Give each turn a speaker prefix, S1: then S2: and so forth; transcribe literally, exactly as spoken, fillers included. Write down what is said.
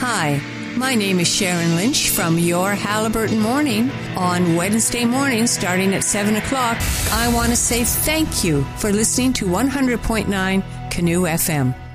S1: Hi, my name is Sharon Lynch from Your Halliburton Morning. On Wednesday morning, starting at seven o'clock, I want to say thank you for listening to one hundred point nine Canoe F M.